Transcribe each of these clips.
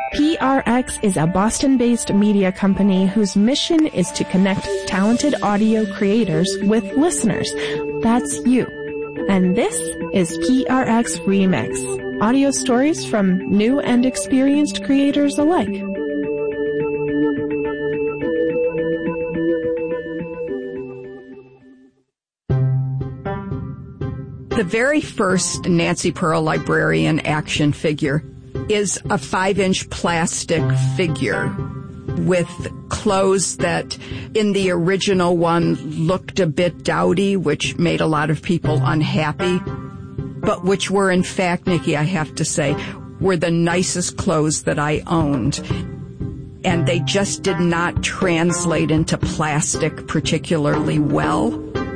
PRX is a Boston-based media company whose mission is to connect talented audio creators with listeners. That's you. And this is PRX Remix, audio stories from new and experienced creators alike. The very first Nancy Pearl librarian action figure is a 5-inch plastic figure with clothes that in the original one looked a bit dowdy, which made a lot of people unhappy, but which were in fact, Nikki, I have to say, were the nicest clothes that I owned. And they just did not translate into plastic particularly well.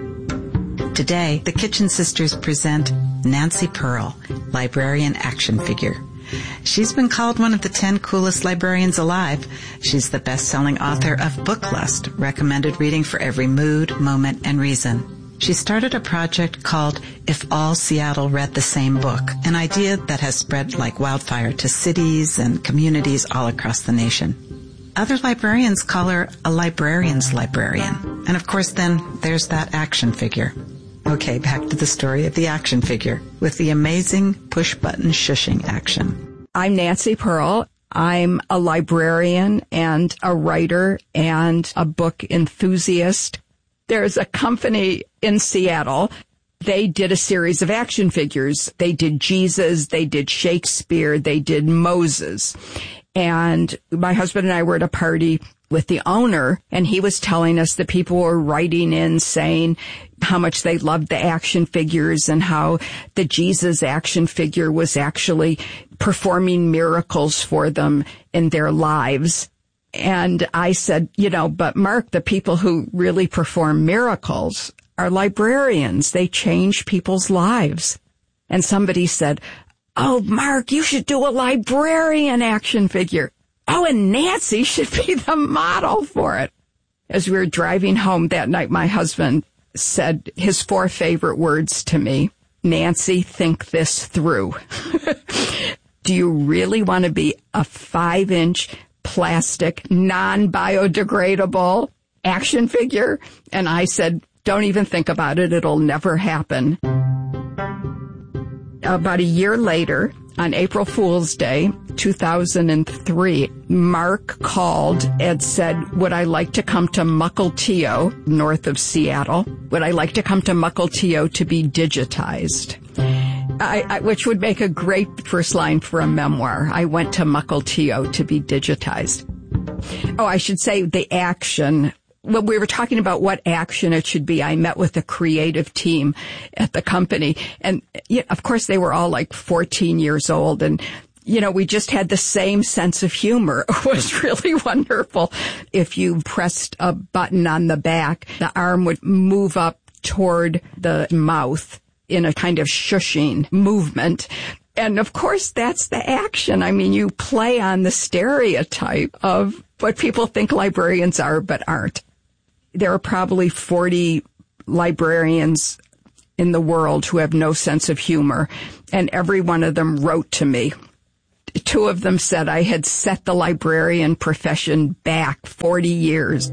Today, the Kitchen Sisters present Nancy Pearl, librarian action figure. She's been called one of the 10 coolest librarians alive. She's the best-selling author of Book Lust, recommended reading for every mood, moment, and reason. She started a project called If All Seattle Read the Same Book, an idea that has spread like wildfire to cities and communities all across the nation. Other librarians call her a librarian's librarian. And of course then, there's that action figure. Okay, back to the story of the action figure with the amazing push-button shushing action. I'm Nancy Pearl. I'm a librarian and a writer and a book enthusiast. There's a company in Seattle. They did a series of action figures. They did Jesus, they did Shakespeare, they did Moses. And my husband and I were at a party with the owner, and he was telling us that people were writing in saying how much they loved the action figures and how the Jesus action figure was actually performing miracles for them in their lives. And I said, but Mark, the people who really perform miracles are librarians. They change people's lives. And somebody said, oh, Mark, you should do a librarian action figure. Oh, and Nancy should be the model for it. As we were driving home that night, my husband said his 4 favorite words to me. Nancy, think this through. Do you really want to be a 5-inch plastic, non-biodegradable action figure? And I said, don't even think about it. It'll never happen. About a year later, on April Fool's Day, 2003, Mark called and said, would I like to come to Mukilteo, north of Seattle? Would I like to come to Mukilteo to be digitized? Which would make a great first line for a memoir. I went to Mukilteo to be digitized. Oh, I should say the action. When we were talking about what action it should be, I met with the creative team at the company. And of course, they were all like 14 years old. And, we just had the same sense of humor. It was really wonderful. If you pressed a button on the back, the arm would move up toward the mouth in a kind of shushing movement. And of course, that's the action. I mean, you play on the stereotype of what people think librarians are but aren't. There are probably 40 librarians in the world who have no sense of humor, and every one of them wrote to me. 2 of them said I had set the librarian profession back 40 years.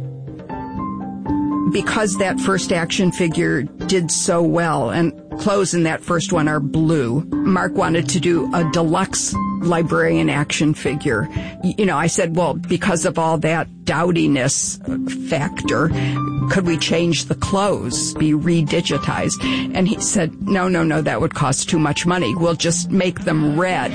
Because that first action figure did so well, and clothes in that first one are blue, Mark wanted to do a deluxe librarian action figure. I said, well, because of all that dowdiness factor, could we change the clothes, be redigitized? And he said, no, that would cost too much money. We'll just make them red.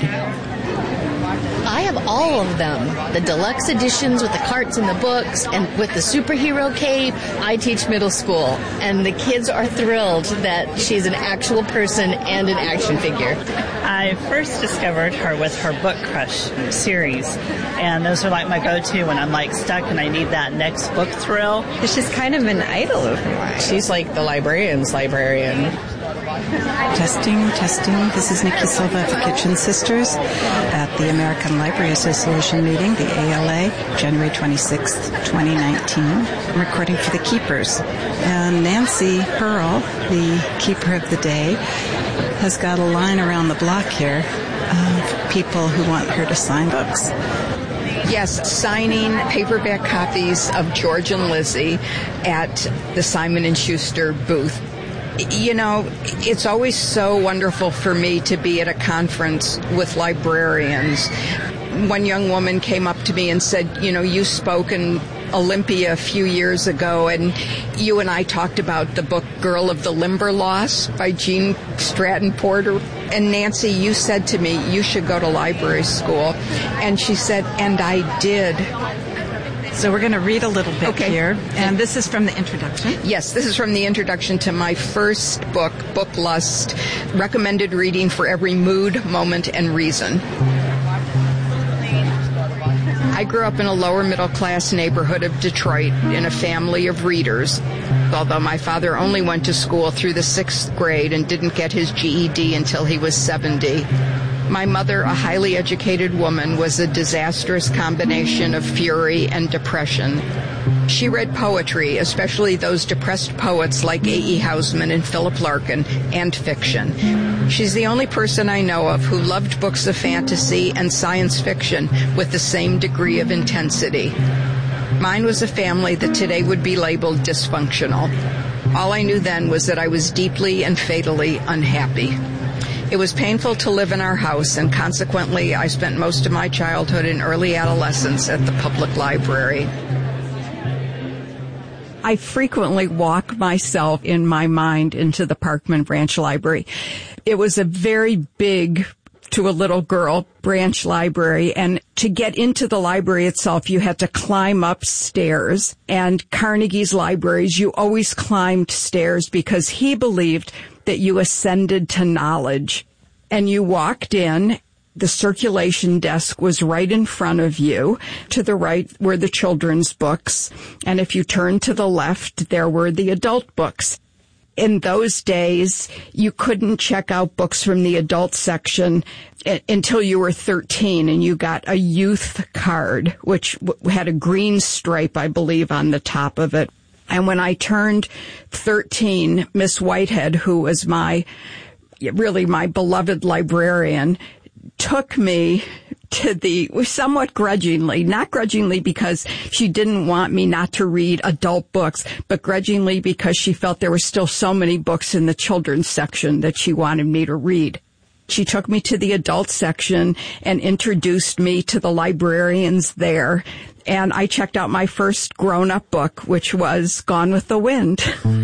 I have all of them. The deluxe editions with the carts and the books and with the superhero cape. I teach middle school, and the kids are thrilled that she's an actual person and an action figure. I first discovered her with her Book Crush series, and those are like my go-to when I'm like stuck and I need that next book thrill. She's kind of an idol of mine. She's like the librarian's librarian. Testing. This is Nikki Silva of the Kitchen Sisters at the American Library Association meeting, the ALA, January 26th, 2019. I'm recording for the Keepers. And Nancy Pearl, the Keeper of the Day, has got a line around the block here of people who want her to sign books. Yes, signing paperback copies of George and Lizzie at the Simon & Schuster booth. You know, it's always so wonderful for me to be at a conference with librarians. One young woman came up to me and said, you know, you spoke in Olympia a few years ago, and you and I talked about the book Girl of the Limberlost by Jean Stratton Porter. And Nancy, you said to me, you should go to library school. And she said, and I did. So we're going to read a little bit here. And this is from the introduction. Yes, this is from the introduction to my first book, Book Lust, recommended reading for every mood, moment, and reason. I grew up in a lower middle class neighborhood of Detroit in a family of readers, although my father only went to school through the 6th grade and didn't get his GED until he was 70. My mother, a highly educated woman, was a disastrous combination of fury and depression. She read poetry, especially those depressed poets like A.E. Housman and Philip Larkin, and fiction. She's the only person I know of who loved books of fantasy and science fiction with the same degree of intensity. Mine was a family that today would be labeled dysfunctional. All I knew then was that I was deeply and fatally unhappy. It was painful to live in our house, and consequently, I spent most of my childhood and early adolescence at the public library. I frequently walk myself in my mind into the Parkman Branch Library. It was a very big, to a little girl, branch library, and to get into the library itself, you had to climb up stairs. And Carnegie's libraries, you always climbed stairs because he believed that you ascended to knowledge. And you walked in, the circulation desk was right in front of you. To the right were the children's books, and if you turned to the left, there were the adult books. In those days, you couldn't check out books from the adult section until you were 13, and you got a youth card, which had a green stripe, I believe, on the top of it. And when I turned 13, Miss Whitehead, who was my beloved librarian, took me to somewhat grudgingly, not grudgingly because she didn't want me not to read adult books, but grudgingly because she felt there were still so many books in the children's section that she wanted me to read. She took me to the adult section and introduced me to the librarians there. And I checked out my first grown-up book, which was Gone with the Wind.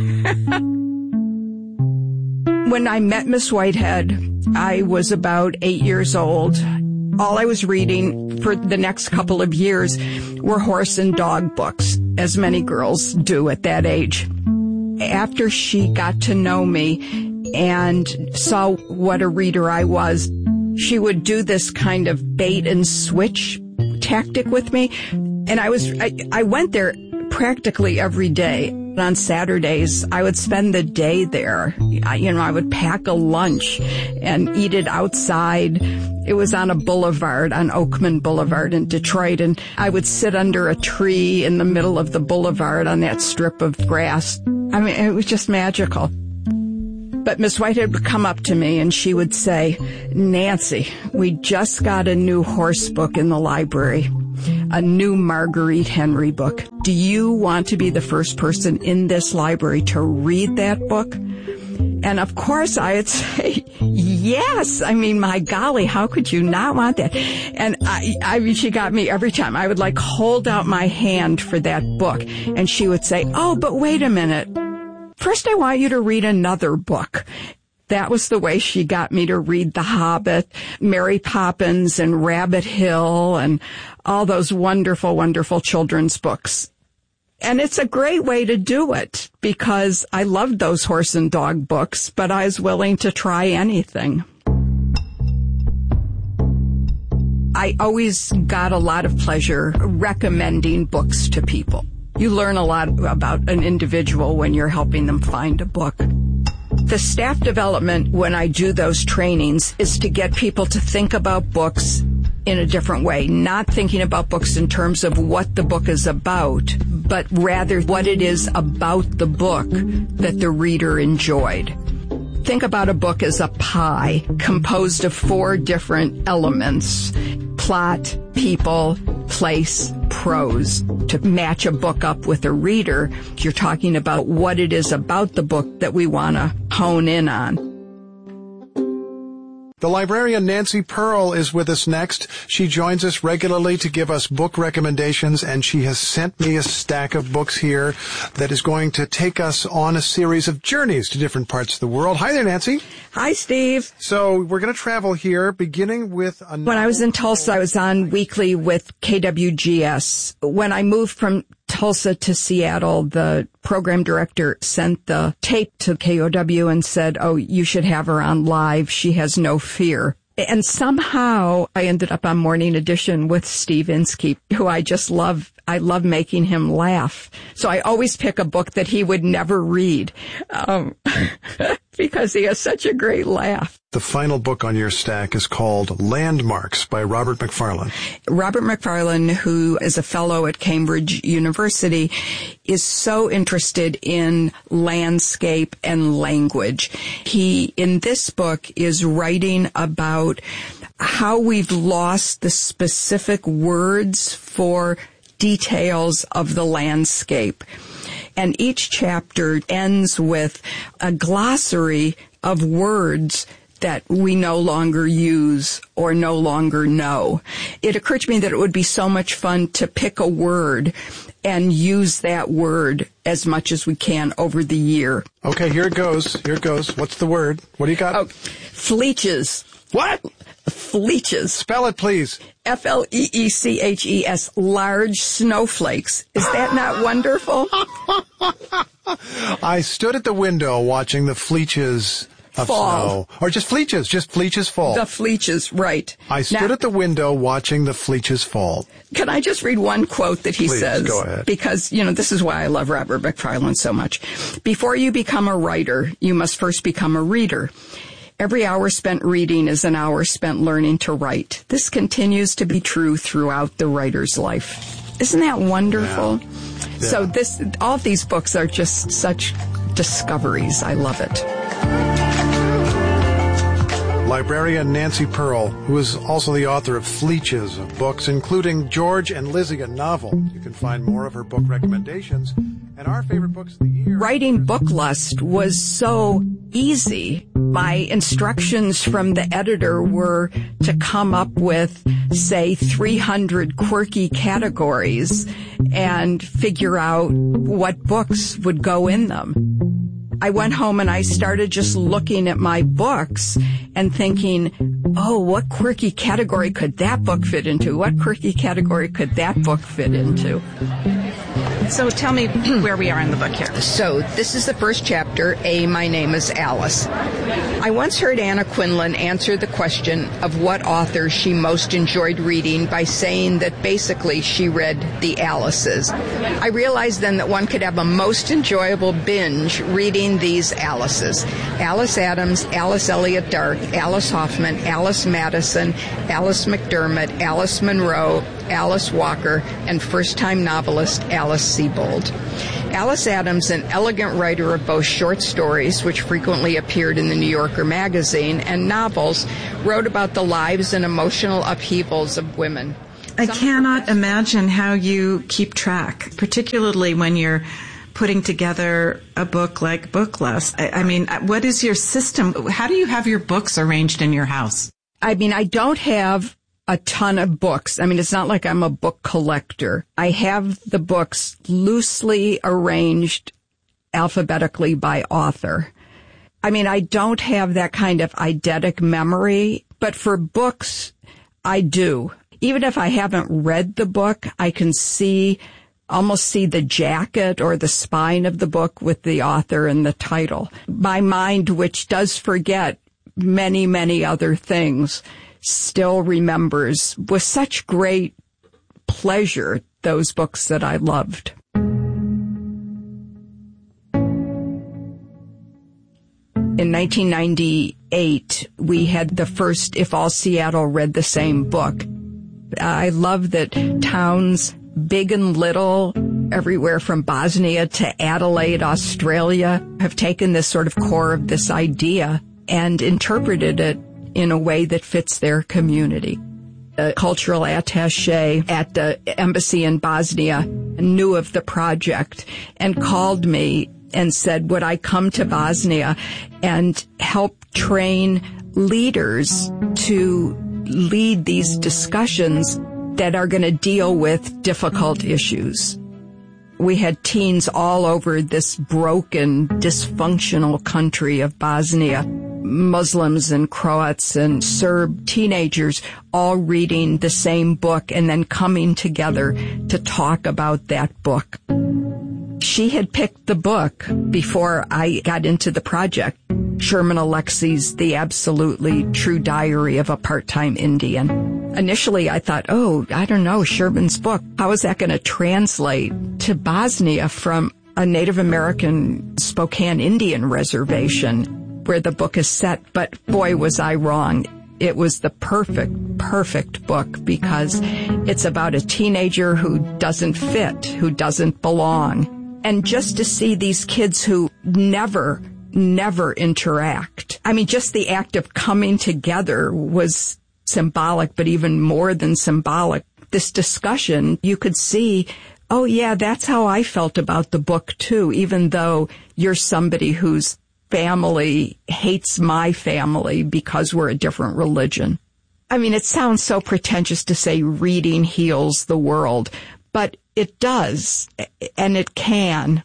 When I met Miss Whitehead, I was about 8 years old. All I was reading for the next couple of years were horse and dog books, as many girls do at that age. After she got to know me and saw what a reader I was, she would do this kind of bait and switch tactic with me. And I went there practically every day. On Saturdays, I would spend the day there. I would pack a lunch and eat it outside. It was on a boulevard, on Oakman Boulevard in Detroit, and I would sit under a tree in the middle of the boulevard on that strip of grass. I mean, it was just magical. But Miss Whitehead would come up to me and she would say, Nancy, we just got a new horse book in the library, a new Marguerite Henry book. Do you want to be the first person in this library to read that book? And of course I'd say, yes. I mean, my golly, how could you not want that? And I mean, she got me every time. I would hold out my hand for that book and she would say, oh, but wait a minute. First, I want you to read another book. That was the way she got me to read The Hobbit, Mary Poppins, and Rabbit Hill, and all those wonderful, wonderful children's books. And it's a great way to do it, because I loved those horse and dog books, but I was willing to try anything. I always got a lot of pleasure recommending books to people. You learn a lot about an individual when you're helping them find a book. The staff development, when I do those trainings, is to get people to think about books in a different way, not thinking about books in terms of what the book is about, but rather what it is about the book that the reader enjoyed. Think about a book as a pie composed of 4 different elements: plot, plot, people, place, prose. To match a book up with a reader, you're talking about what it is about the book that we want to hone in on. The librarian Nancy Pearl is with us next. She joins us regularly to give us book recommendations, and she has sent me a stack of books here that is going to take us on a series of journeys to different parts of the world. Hi there, Nancy. Hi, Steve. So we're going to travel here, beginning with a novel. When I was in Tulsa, I was on weekly with KWGS. When I moved from Tulsa to Seattle, the program director sent the tape to KOW and said, "Oh, you should have her on live. She has no fear." And somehow I ended up on Morning Edition with Steve Inskeep, who I just love. I love making him laugh. So I always pick a book that he would never read, because he has such a great laugh. The final book on your stack is called Landmarks by Robert Macfarlane. Robert Macfarlane, who is a fellow at Cambridge University, is so interested in landscape and language. He, in this book, is writing about how we've lost the specific words for details of the landscape. And each chapter ends with a glossary of words that we no longer use or no longer know. It occurred to me that it would be so much fun to pick a word and use that word as much as we can over the year. Okay, here it goes. Here it goes. What's the word? What do you got? Oh, fleeches. What? Fleeches. Spell it, please. Fleeches, large snowflakes. Is that not wonderful? I stood at the window watching the fleeches of fall. Snow. Or just fleeches fall. The fleeches, right. I stood at the window watching the fleeches fall. Can I just read one quote that he says? Go ahead. Because, this is why I love Robert Macfarlane so much. Before you become a writer, you must first become a reader. Every hour spent reading is an hour spent learning to write. This continues to be true throughout the writer's life. Isn't that wonderful? Yeah. So all of these books are just such discoveries. I love it. Librarian Nancy Pearl, who is also the author of fleeches of books, including George and Lizzie, a novel. You can find more of her book recommendations and our favorite books of the year. Writing Book Lust was so easy. My instructions from the editor were to come up with, say, 300 quirky categories and figure out what books would go in them. I went home and I started just looking at my books and thinking, oh, what quirky category could that book fit into? What quirky category could that book fit into? So tell me where we are in the book here. So this is the first chapter, My Name is Alice. I once heard Anna Quindlen answer the question of what author she most enjoyed reading by saying that basically she read the Alices. I realized then that one could have a most enjoyable binge reading these Alices. Alice Adams, Alice Elliott Dark, Alice Hoffman, Alice Madison, Alice McDermott, Alice Munro, Alice Walker, and first-time novelist Alice Sebold. Alice Adams, an elegant writer of both short stories, which frequently appeared in the New Yorker magazine, and novels, wrote about the lives and emotional upheavals of women. I cannot imagine how you keep track, particularly when you're putting together a book like Book Lust. I mean, what is your system? How do you have your books arranged in your house? I mean, I don't have a ton of books. I mean, it's not like I'm a book collector. I have the books loosely arranged alphabetically by author. I mean, I don't have that kind of eidetic memory, but for books, I do. Even if I haven't read the book, I can almost see the jacket or the spine of the book with the author and the title. My mind, which does forget many, many other things, still remembers with such great pleasure those books that I loved. In 1998, we had the first If All Seattle Read the Same Book. I love that towns, big and little, everywhere from Bosnia to Adelaide, Australia, have taken this sort of core of this idea and interpreted it in a way that fits their community. a cultural attaché at the embassy in Bosnia, knew of the project and called me and said, would I come to Bosnia and help train leaders to lead these discussions that are going to deal with difficult issues. We had teens all over this broken, dysfunctional country of Bosnia, Muslims and Croats and Serb teenagers all reading the same book and then coming together to talk about that book. She had picked the book before I got into the project, Sherman Alexie's The Absolutely True Diary of a Part-Time Indian. Initially, I thought, I don't know, Sherman's book, how is that going to translate to Bosnia from a Native American Spokane Indian reservation where the book is set? But boy, was I wrong. It was the perfect book because it's about a teenager who doesn't fit, who doesn't belong. And just to see these kids who never interact. I mean, just the act of coming together was symbolic, but even more than symbolic. This discussion, you could see, oh yeah, that's how I felt about the book too, even though you're somebody whose family hates my family because we're a different religion. I mean, it sounds so pretentious to say reading heals the world, but it does, and it can.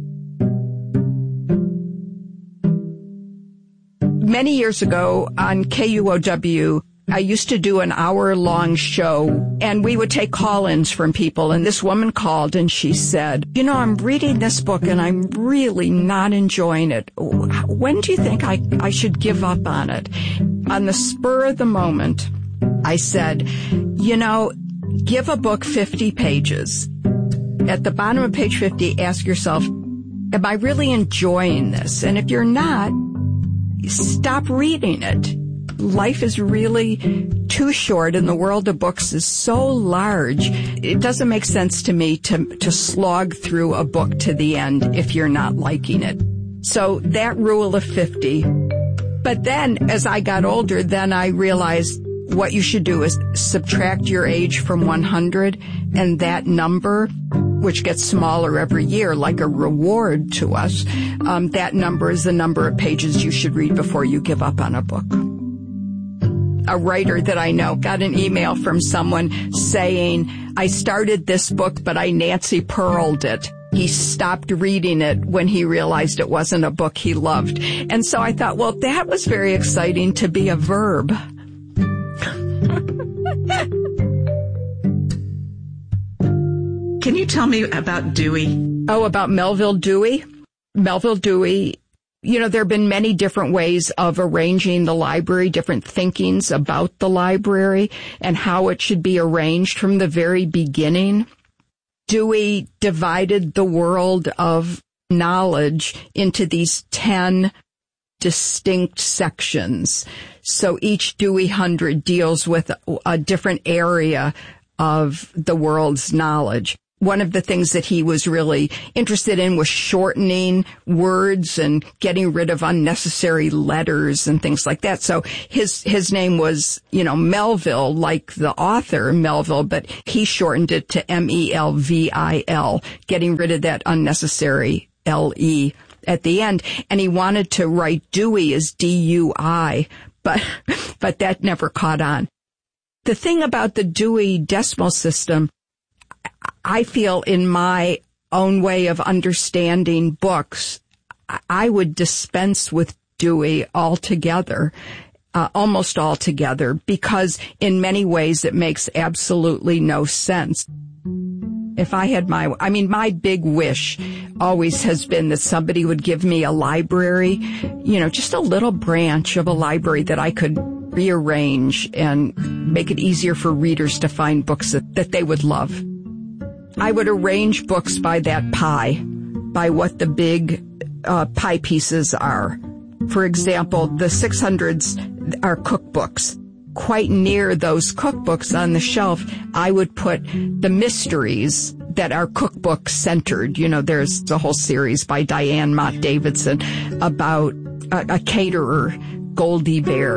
Many years ago on KUOW, I used to do an hour-long show, and we would take call-ins from people, and this woman called, and she said, I'm reading this book, and I'm really not enjoying it. When do you think I should give up on it? On the spur of the moment, I said, give a book 50 pages. At the bottom of page 50, ask yourself, am I really enjoying this? And if you're not, stop reading it. Life is really too short and the world of books is so large. It doesn't make sense to me to slog through a book to the end if you're not liking it. So that rule of 50. But then as I got older, then I realized what you should do is subtract your age from 100, and that number, which gets smaller every year, like a reward to us, that number is the number of pages you should read before you give up on a book. A writer that I know got an email from someone saying, I started this book, but I Nancy Pearled it. He stopped reading it when he realized it wasn't a book he loved. And so I thought, well, that was very exciting to be a verb. Can you tell me about Dewey? Oh, about Melville Dewey? Melville Dewey, there have been many different ways of arranging the library, different thinkings about the library and how it should be arranged from the very beginning. Dewey divided the world of knowledge into these 10 distinct sections. So each Dewey 100 deals with a different area of the world's knowledge. One of the things that he was really interested in was shortening words and getting rid of unnecessary letters and things like that. So his name was, Melville, like the author Melville, but he shortened it to Melville, getting rid of that unnecessary LE at the end. And he wanted to write Dewey as DUI, but that never caught on. The thing about the Dewey Decimal System, I feel in my own way of understanding books, I would dispense with Dewey altogether, almost altogether, because in many ways it makes absolutely no sense. If I had my big wish always has been that somebody would give me a library, just a little branch of a library that I could rearrange and make it easier for readers to find books that they would love. I would arrange books by that pie, by what the big pie pieces are. For example, the 600s are cookbooks. Quite near those cookbooks on the shelf, I would put the mysteries that are cookbook centered. There's a whole series by Diane Mott Davidson about a caterer, Goldie Bear,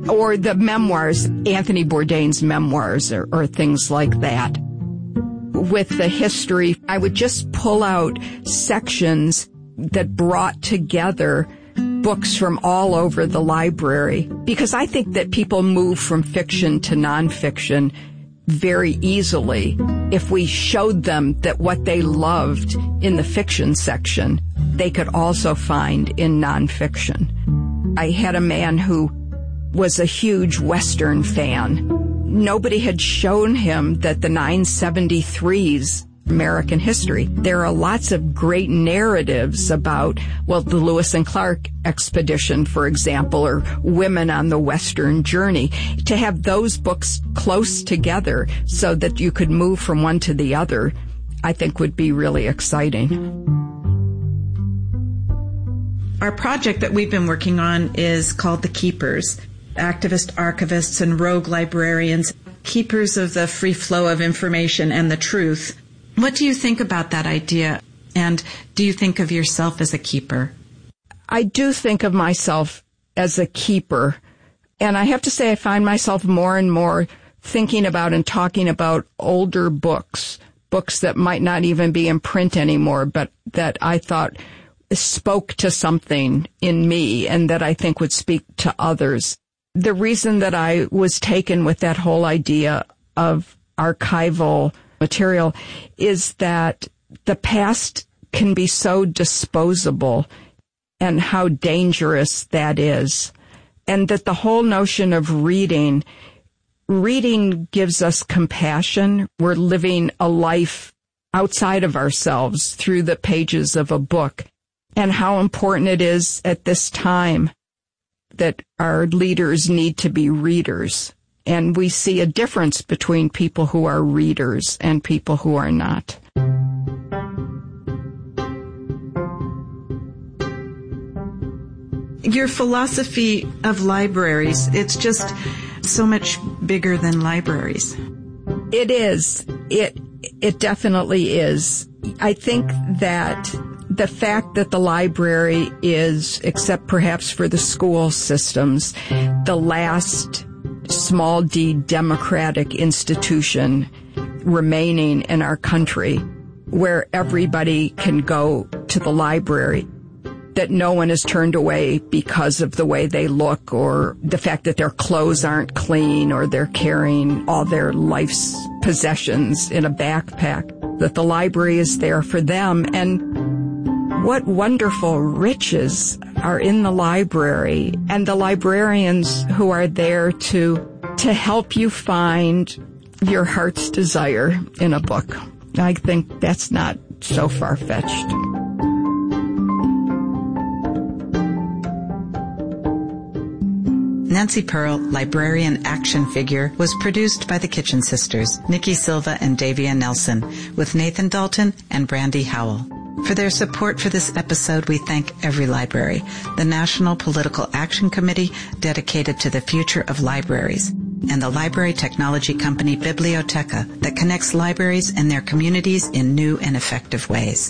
or the memoirs, Anthony Bourdain's memoirs or things like that. With the history, I would just pull out sections that brought together books from all over the library, because I think that people move from fiction to nonfiction very easily if we showed them that what they loved in the fiction section, they could also find in nonfiction. I had a man who was a huge Western fan. Nobody had shown him that the 973's American history. There are lots of great narratives about, well, the Lewis and Clark expedition, for example, or women on the Western journey. To have those books close together so that you could move from one to the other, I think would be really exciting. Our project that we've been working on is called The Keepers. Activist archivists and rogue librarians, keepers of the free flow of information and the truth. What do you think about that idea? And do you think of yourself as a keeper? I do think of myself as a keeper. And I have to say I find myself more and more thinking about and talking about older books that might not even be in print anymore, but that I thought spoke to something in me and that I think would speak to others. The reason that I was taken with that whole idea of archival material is that the past can be so disposable and how dangerous that is. And that the whole notion of reading gives us compassion. We're living a life outside of ourselves through the pages of a book. And how important it is at this time that our leaders need to be readers. And we see a difference between people who are readers and people who are not. Your philosophy of libraries, it's just so much bigger than libraries. It is. It definitely is. I think that the fact that the library is, except perhaps for the school systems, the last small d democratic institution remaining in our country where everybody can go to the library, that no one is turned away because of the way they look or the fact that their clothes aren't clean or they're carrying all their life's possessions in a backpack, that the library is there for them. And what wonderful riches are in the library, and the librarians who are there to help you find your heart's desire in a book. I think that's not so far-fetched. Nancy Pearl, Librarian Action Figure, was produced by the Kitchen Sisters, Nikki Silva and Davia Nelson, with Nathan Dalton and Brandy Howell. For their support for this episode, we thank Every Library, the National Political Action Committee dedicated to the future of libraries, and the library technology company Biblioteca that connects libraries and their communities in new and effective ways.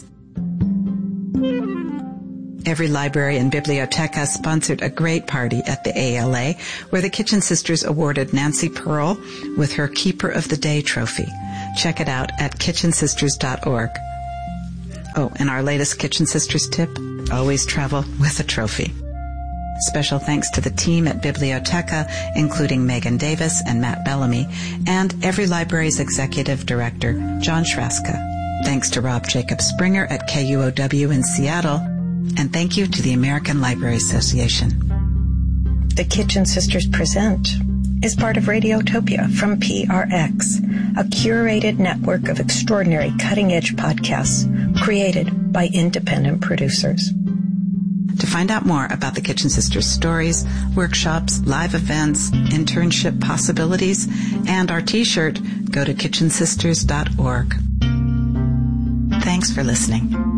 Every Library and Biblioteca sponsored a great party at the ALA where the Kitchen Sisters awarded Nancy Pearl with her Keeper of the Day trophy. Check it out at kitchensisters.org. Oh, and our latest Kitchen Sisters tip, always travel with a trophy. Special thanks to the team at Biblioteca, including Megan Davis and Matt Bellamy, and Every Library's Executive Director, John Shraska. Thanks to Rob Jacob Springer at KUOW in Seattle, and thank you to the American Library Association. The Kitchen Sisters Present is part of Radiotopia from PRX, a curated network of extraordinary cutting-edge podcasts created by independent producers. To find out more about the Kitchen Sisters stories, workshops, live events, internship possibilities, and our t-shirt, go to kitchensisters.org. Thanks for listening.